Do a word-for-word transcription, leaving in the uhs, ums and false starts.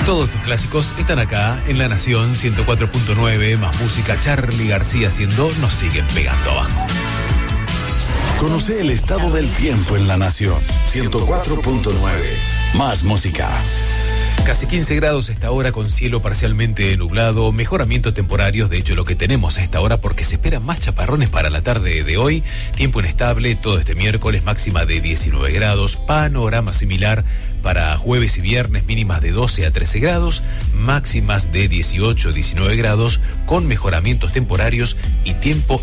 Todos tus clásicos están acá en La Nación ciento cuatro punto nueve, más música. Charly García haciendo Nos siguen pegando abajo. Conoce el estado del tiempo en La Nación ciento cuatro punto nueve, más música. Casi quince grados a esta hora con cielo parcialmente nublado, mejoramientos temporarios, de hecho lo que tenemos a esta hora porque se esperan más chaparrones para la tarde de hoy, tiempo inestable todo este miércoles, máxima de diecinueve grados, panorama similar para jueves y viernes, mínimas de doce a trece grados, máximas de dieciocho a diecinueve grados, con mejoramientos temporarios y tiempo